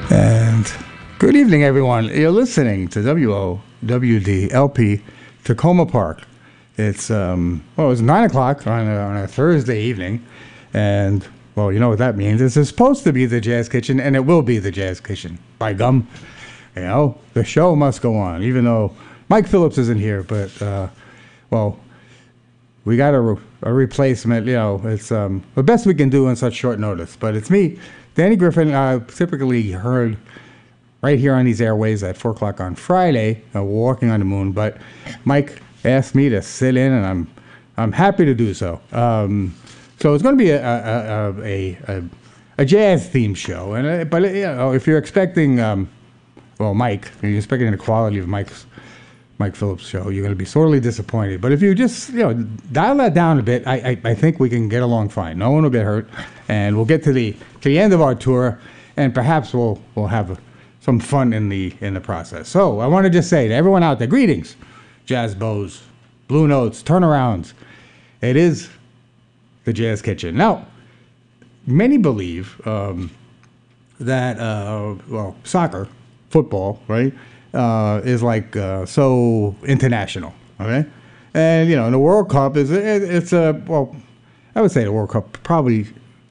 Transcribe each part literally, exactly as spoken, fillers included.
And good evening, everyone. You're listening to W O W D L P Tacoma Park. It's, um, well, it's nine o'clock on a, on a Thursday evening. And, well, you know what that means. It's supposed to be the Jazz Kitchen, and it will be the Jazz Kitchen. By gum, you know, the show must go on, even though Mike Phillips isn't here. But, uh, well, we got a, re- a replacement. You know, it's um, the best we can do on such short notice. But it's me, Danny Griffin. I typically heard right here on these airways at four o'clock on Friday, uh, Walking on the Moon. But Mike asked me to sit in, and I'm I'm happy to do so. Um, so it's going to be a a, a, a, a jazz themed show. And uh, but you know, if you're expecting, um, well, Mike, if you're expecting the quality of Mike's Mike Phillips show, you're going to be sorely disappointed. But if you just, you know, dial that down a bit, I, I, I think we can get along fine. No one will get hurt, and we'll get to the to the end of our tour, and perhaps we'll we'll have a, some fun in the in the process. So I want to just say to everyone out there, greetings, jazz bows, blue notes, turnarounds. It is the Jazz Kitchen. Now, many believe um, that uh, well, soccer, football, right? Uh, is like uh, so international, okay? And you know, the World Cup is it, it's a well, I would say the World Cup probably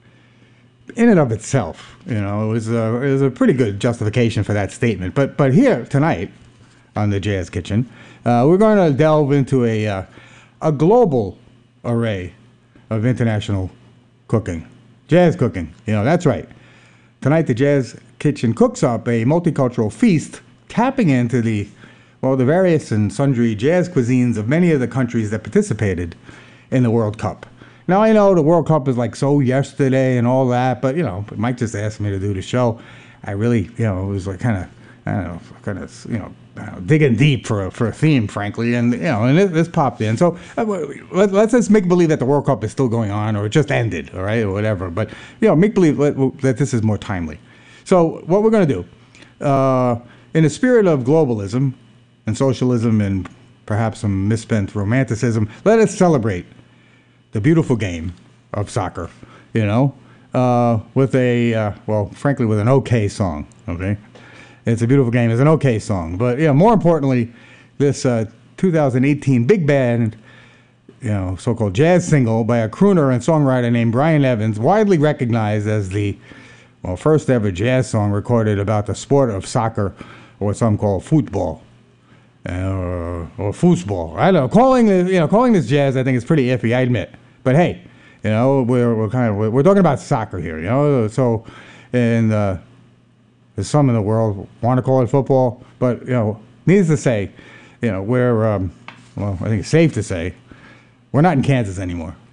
in and of itself, you know, is a is a pretty good justification for that statement. But but here tonight on the Jazz Kitchen, uh, we're going to delve into a uh, a global array of international cooking, jazz cooking. You know, that's right. Tonight, the Jazz Kitchen cooks up a multicultural feast, tapping into the, well, the various and sundry jazz cuisines of many of the countries that participated in the World Cup. Now, I know the World Cup is like so yesterday and all that, but, you know, Mike just asked me to do the show. I really, you know, it was like kind of, I don't know, kind of, you know, I don't know, digging deep for a, for a theme, frankly, and, you know, and it, this popped in. So uh, let, let's just make believe that the World Cup is still going on, or it just ended, all right, or whatever. But, you know, make believe that, that this is more timely. So what we're going to do, uh, in the spirit of globalism and socialism and perhaps some misspent romanticism, let us celebrate the beautiful game of soccer, you know, uh, with a, uh, well, frankly, with an okay song, okay? It's a beautiful game. It's an okay song. But, yeah, more importantly, this uh, two thousand eighteen big band, you know, so-called jazz single by a crooner and songwriter named Brian Evans, widely recognized as the, well, first ever jazz song recorded about the sport of soccer, or what some call football, uh, or, or foosball. I don't know. Calling this, you know, calling this jazz, I think is pretty iffy. I admit. But hey, you know, we're we're kind of we're, we're talking about soccer here, you know. So, and uh, there's some in the world want to call it football, but you know, needless to say, you know, we're um, well, I think it's safe to say we're not in Kansas anymore.